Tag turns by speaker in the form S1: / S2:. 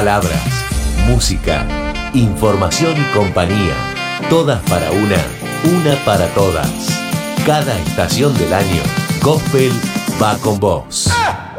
S1: Palabras, música, información y compañía. Todas para una para todas. Cada estación del año, Gospel va con vos.